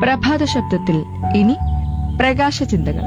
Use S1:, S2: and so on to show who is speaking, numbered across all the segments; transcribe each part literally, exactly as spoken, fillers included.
S1: പ്രഭാത ശബ്ദത്തിൽ ഇനി പ്രകാശ ചിന്തകൾ.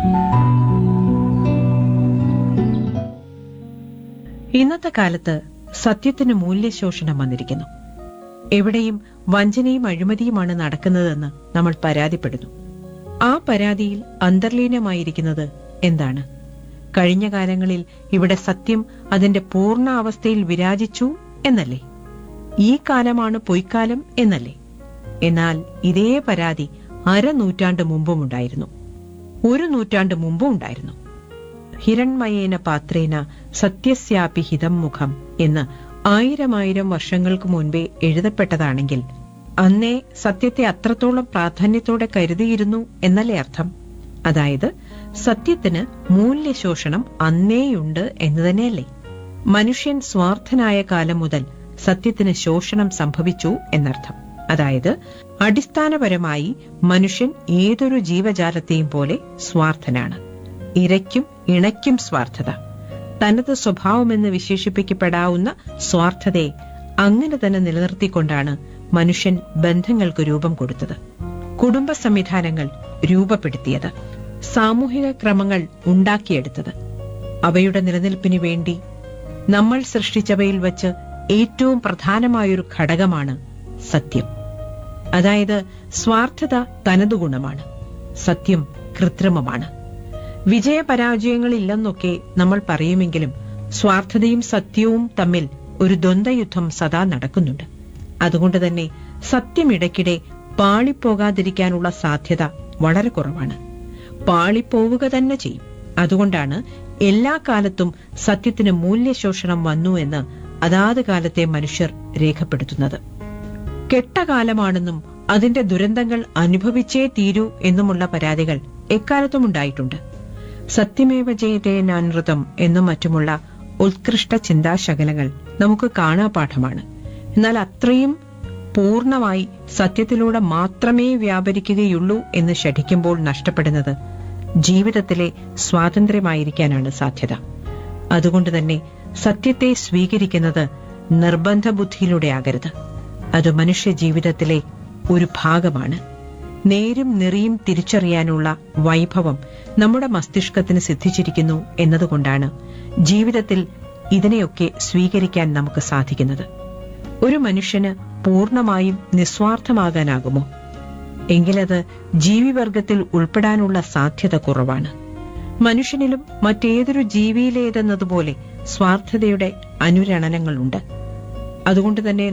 S2: ഇന്നത്തെ കാലത്ത് സത്യത്തിന് മൂല്യശോഷണം വന്നിരിക്കുന്നു. എവിടെയും വഞ്ചനയും അഴിമതിയുമാണ് നടക്കുന്നതെന്ന് നമ്മൾ പരാതിപ്പെടുന്നു. ആ പരാതിയിൽ അന്തർലീനമായിരിക്കുന്നത് എന്താണ്? കഴിഞ്ഞ കാലങ്ങളിൽ ഇവിടെ സത്യം അതിന്റെ പൂർണ്ണ അവസ്ഥയിൽ വിരാജിച്ചു എന്നല്ലേ? ഈ കാലമാണ് പൊയ്ക്കാലം എന്നല്ലേ? എന്നാൽ ഇതേ പരാതി അരനൂറ്റാണ്ട് മുമ്പും ഉണ്ടായിരുന്നു, ഒരു നൂറ്റാണ്ട് മുമ്പും ഉണ്ടായിരുന്നു. ഹിരൺമയേന പാത്രേന സത്യസ്യാപി ഹിതം മുഖം എന്ന് ആയിരമായിരം വർഷങ്ങൾക്ക് മുൻപേ എഴുതപ്പെട്ടതാണെങ്കിൽ അന്നേ സത്യത്തെ അത്രത്തോളം പ്രാധാന്യത്തോടെ കരുതിയിരുന്നു എന്നല്ലേ അർത്ഥം? അതായത് സത്യത്തിന് മൂല്യശോഷണം അന്നേയുണ്ട് എന്ന് തന്നെയല്ലേ? മനുഷ്യൻ സ്വാർത്ഥനായ കാലം മുതൽ സത്യത്തിന് ശോഷണം സംഭവിച്ചു എന്നർത്ഥം. അതായത് അടിസ്ഥാനപരമായി മനുഷ്യൻ ഏതൊരു ജീവജാലത്തെയും പോലെ സ്വാർത്ഥനാണ്. ഇരയ്ക്കും ഇണയ്ക്കും സ്വാർത്ഥത, തനത് സ്വഭാവമെന്ന് വിശേഷിപ്പിക്കപ്പെടാവുന്ന സ്വാർത്ഥതയെ അങ്ങനെ തന്നെ നിലനിർത്തിക്കൊണ്ടാണ് മനുഷ്യൻ ബന്ധങ്ങൾക്ക് രൂപം കൊടുത്തത്, കുടുംബ സംവിധാനങ്ങൾ രൂപപ്പെടുത്തിയത്, സാമൂഹിക ക്രമങ്ങൾ ഉണ്ടാക്കിയെടുത്തത്. അവയുടെ നിലനിൽപ്പിന് വേണ്ടി നമ്മൾ സൃഷ്ടിച്ചവയിൽ വച്ച് ഏറ്റവും പ്രധാനമായൊരു ഘടകമാണ് സത്യം. അതായത് സ്വാർത്ഥത തനതുഗുണമാണ്, സത്യം കൃത്രിമമാണ്. വിജയപരാജയങ്ങളില്ലെന്നൊക്കെ നമ്മൾ പറയുമെങ്കിലും സ്വാർത്ഥതയും സത്യവും തമ്മിൽ ഒരു ദ്വന്ദ്വയുദ്ധം സദാ നടക്കുന്നുണ്ട്. അതുകൊണ്ട് തന്നെ സത്യം ഇടയ്ക്കിടെ പാളിപ്പോകാതിരിക്കാനുള്ള സാധ്യത വളരെ കുറവാണ്. പാളിപ്പോവുക തന്നെ ചെയ്യും. അതുകൊണ്ടാണ് എല്ലാ കാലത്തും സത്യത്തിന് മൂല്യശോഷണം വന്നു എന്ന് അതാത് കാലത്തെ മനുഷ്യർ രേഖപ്പെടുത്തുന്നത്. കെട്ടകാലമാണെന്നും അതിന്റെ ദുരന്തങ്ങൾ അനുഭവിച്ചേ തീരൂ എന്നുമുള്ള പരാതികൾ എക്കാലത്തും ഉണ്ടായിട്ടുണ്ട്. സത്യമേവ ജയതേനാനൃതം എന്നും മറ്റുമുള്ള ഉത്കൃഷ്ട ചിന്താശകലങ്ങൾ നമുക്ക് കാണാപാഠമാണ്. എന്നാൽ അത്രയും പൂർണ്ണമായി സത്യത്തിലൂടെ മാത്രമേ വ്യാപരിക്കുകയുള്ളൂ എന്ന് ശഠിക്കുമ്പോൾ നഷ്ടപ്പെടുന്നത് ജീവിതത്തിലെ സ്വാതന്ത്ര്യമായിരിക്കാനാണ് സാധ്യത. അതുകൊണ്ട് തന്നെ സത്യത്തെ സ്വീകരിക്കുന്നത് നിർബന്ധ ബുദ്ധിയിലൂടെ ആകരുത്. അത് മനുഷ്യ ജീവിതത്തിലെ ഒരു ഭാഗമാണ്. നേരും നെറിയും തിരിച്ചറിയാനുള്ള വൈഭവം നമ്മുടെ മസ്തിഷ്കത്തിന് സിദ്ധിച്ചിരിക്കുന്നു എന്നതുകൊണ്ടാണ് ജീവിതത്തിൽ ഇതിനെയൊക്കെ സ്വീകരിക്കാൻ നമുക്ക് സാധിക്കുന്നത്. ഒരു മനുഷ്യന് പൂർണ്ണമായും നിസ്വാർത്ഥമാകാനാകുമോ? എങ്കിലത് ജീവിവർഗത്തിൽ ഉൾപ്പെടാനുള്ള സാധ്യത കുറവാണ്. മനുഷ്യനിലും മറ്റേതൊരു ജീവിയിലേതെന്നതുപോലെ സ്വാർത്ഥതയുടെ അനുരണനങ്ങളുണ്ട്. അതുകൊണ്ട് തന്നെ